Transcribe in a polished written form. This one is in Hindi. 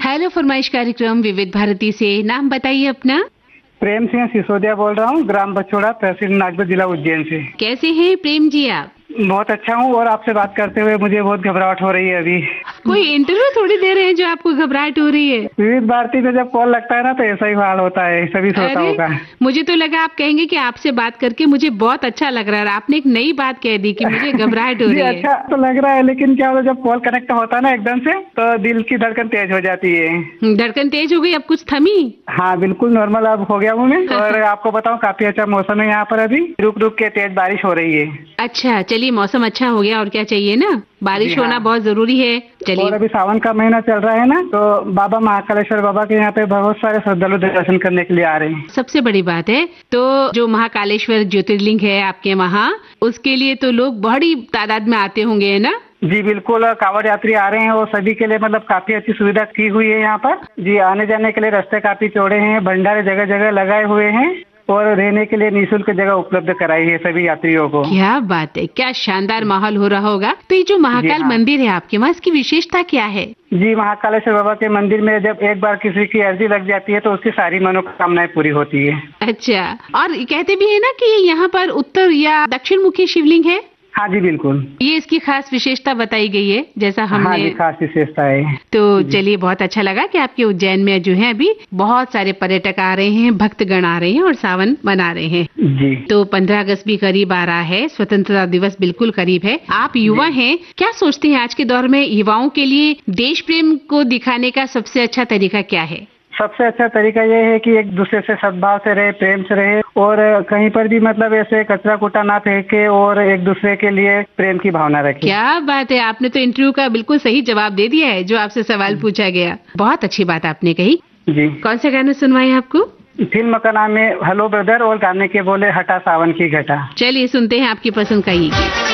हेलो फरमाइश कार्यक्रम विविध भारती से। नाम बताइए अपना। प्रेम सिंह सिसोदिया बोल रहा हूँ, ग्राम बछोड़ा, तहसील नागपुर, जिला उज्जैन से। कैसे हैं प्रेम जी आप? बहुत अच्छा हूँ और आपसे बात करते हुए मुझे बहुत घबराहट हो रही है अभी। कोई इंटरव्यू थोड़ी दे रहे हैं जो आपको घबराहट हो रही है? विविध भारती में जब कॉल लगता है ना तो ऐसा ही हाल होता है सभी श्रोताओं का। मुझे तो लगा आप कहेंगे कि आपसे बात करके मुझे बहुत अच्छा लग रहा है। आपने एक नई बात कह दी कि मुझे घबराहट हो रही है। अच्छा तो लग रहा है, लेकिन क्या होता है जब कॉल कनेक्ट होता है ना एकदम से तो दिल की धड़कन तेज हो जाती है। धड़कन तेज हो गई? अब कुछ थमी? हाँ बिल्कुल नॉर्मल अब हो गया हूँ मैं। और आपको बताऊँ काफी अच्छा मौसम है यहाँ पर, अभी रुक रुक के तेज बारिश हो रही है। अच्छा चलिए, मौसम अच्छा हो गया और क्या चाहिए ना, बारिश होना बहुत जरूरी है। चलिए, और अभी सावन का महीना चल रहा है ना तो बाबा महाकालेश्वर बाबा के यहाँ पे बहुत सारे श्रद्धालु दर्शन करने के लिए आ रहे हैं। सबसे बड़ी बात है तो जो महाकालेश्वर ज्योतिर्लिंग है आपके वहाँ, उसके लिए तो लोग बड़ी तादाद में आते होंगे, है ना? जी बिल्कुल, कांवड़ यात्री आ रहे हैं और सभी के लिए मतलब काफी अच्छी सुविधा की हुई है यहाँ पर। जी आने जाने के लिए रास्ते काफी चौड़े हैं, भंडारे जगह जगह लगाए हुए हैं और रहने के लिए निःशुल्क जगह उपलब्ध कराई है सभी यात्रियों को। क्या बात है, क्या शानदार माहौल हो रहा होगा। तो ये जो महाकाल मंदिर है आपके वहाँ, इसकी विशेषता क्या है? जी महाकालेश्वर बाबा के मंदिर में जब एक बार किसी की अर्जी लग जाती है तो उसकी सारी मनोकामनाएं पूरी होती है। अच्छा, और कहते भी है ना कि यहाँ पर उत्तर या दक्षिण मुखी शिवलिंग है? हाँ जी बिल्कुल, ये इसकी खास विशेषता बताई गई है जैसा हमने। हाँ जी, खास विशेषता है। तो चलिए, बहुत अच्छा लगा कि आपके उज्जैन में जो है अभी बहुत सारे पर्यटक आ रहे हैं, भक्तगण आ रहे हैं और सावन मना रहे हैं। जी तो 15 अगस्त भी करीब आ रहा है, स्वतंत्रता दिवस बिल्कुल करीब है। आप युवा हैं, क्या सोचते हैं आज के दौर में युवाओं के लिए देश प्रेम को दिखाने का सबसे अच्छा तरीका क्या है? सबसे अच्छा तरीका ये है कि एक दूसरे से सद्भाव से रहे, प्रेम से रहे और कहीं पर भी मतलब ऐसे कचरा कूटा ना फेंके और एक दूसरे के लिए प्रेम की भावना रखे। क्या बात है, आपने तो इंटरव्यू का बिल्कुल सही जवाब दे दिया है जो आपसे सवाल पूछा गया। बहुत अच्छी बात आपने कही। जी, कौन सा गाना सुनवाएं आपको? फिल्म का नाम है हेलो ब्रदर और गाने के बोले हटा सावन की घटा। चलिए सुनते हैं आपकी पसंद का ये गीत।